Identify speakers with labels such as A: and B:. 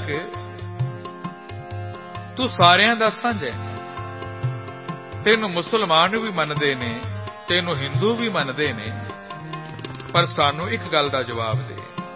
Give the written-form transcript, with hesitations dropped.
A: ਇੱਕ, ਤੂੰ ਸਾਰਿਆਂ ਦਾ ਸਾਂਝਾ ਹੈ। ਤੈਨੂੰ ਮੁਸਲਮਾਨ ਵੀ ਮੰਨਦੇ ਨੇ, ਤੈਨੂੰ ਹਿੰਦੂ ਵੀ ਮੰਨਦੇ ਨੇ, ਪਰ ਸਾਨੂੰ ਇੱਕ ਗੱਲ ਦਾ ਜਵਾਬ ਦੇ,